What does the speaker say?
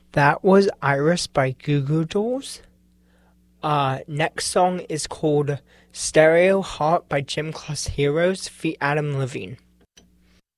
That was Iris by Goo Goo Dolls. Next song is called Stereo Heart by Gym Class Heroes feat. Adam Levine.